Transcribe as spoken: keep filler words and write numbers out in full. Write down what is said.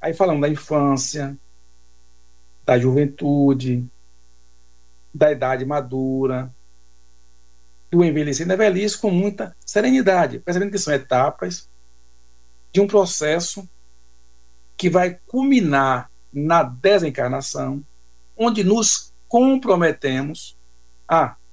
Aí falamos da infância, da juventude, da idade madura, do envelhecer da velhice com muita serenidade, percebendo que são etapas de um processo que vai culminar na desencarnação, onde nos comprometemos a